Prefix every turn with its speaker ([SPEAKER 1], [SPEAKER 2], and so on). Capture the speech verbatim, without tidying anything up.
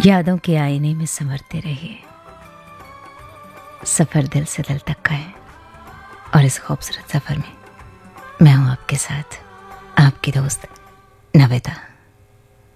[SPEAKER 1] यादों के आईने में संवरते रहिए, सफ़र दिल से दिल तक का है। और इस खूबसूरत सफ़र में मैं हूँ आपके साथ, आपकी दोस्त नवेता।